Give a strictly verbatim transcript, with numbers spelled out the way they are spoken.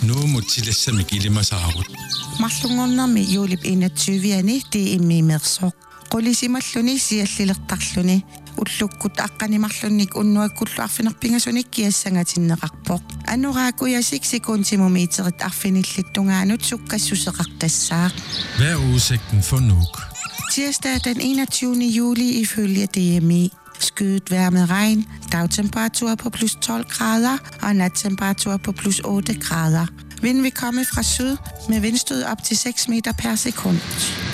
nuumutsillassamik ilimasaarut марлунгорнэрми юулип инатсуивиани ти иммиимерсоо qulisimalлуни сиаллилертарлуни уллуккут аққанимарлунник уннуаккуллу арфинерпингасуник киассангатиннеқарпоқ анураакуясик секундтимумиитерит арфиниллиттунгаанут суккассусеқартассаа. Hvad er udsigten for Nuuk? Tirsdag den enogtyvende juli ifølge D M I. Skyet vejr med regn, dagtemperatur på plus tolv grader og nattemperatur på plus otte grader. Vinden vil komme fra syd med vindstød op til seks meter per sekund.